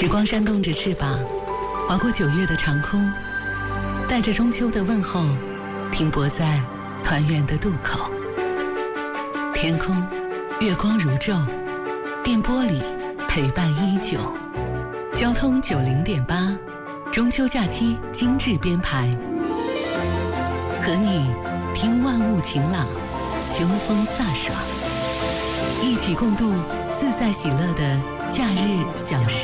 时光扇动着翅膀，划过9月的长空，带着中秋的问候，停泊在团圆的渡口。天空月光如昼，电波里陪伴依旧。交通90.8，中秋假期精致编排，和你听万物晴朗，秋风飒爽，一起共度自在喜乐的假日小时。